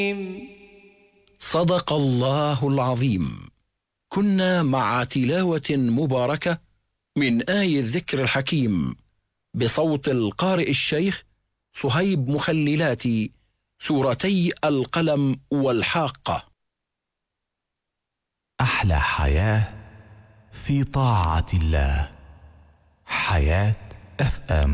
صدق الله العظيم. كنا مع تلاوة مباركة من آي الذكر الحكيم بصوت القارئ الشيخ صهيب مخللاتي، سورتي القلم والحاقة. أحلى حياة في طاعة الله. حياة FM.